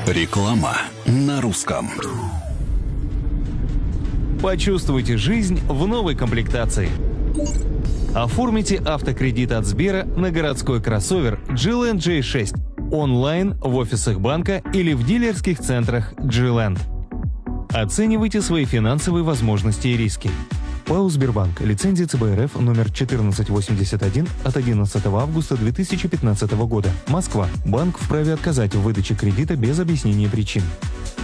Реклама на русском. Почувствуйте жизнь в новой комплектации. Оформите автокредит от Сбера на городской кроссовер GLand J6 онлайн в офисах банка или в дилерских центрах GLand. Оценивайте свои финансовые возможности и риски. ПАО «Сбербанк». Лицензия ЦБ РФ номер 1481 от 11 августа 2015 года. Москва. Банк вправе отказать в выдаче кредита без объяснения причин.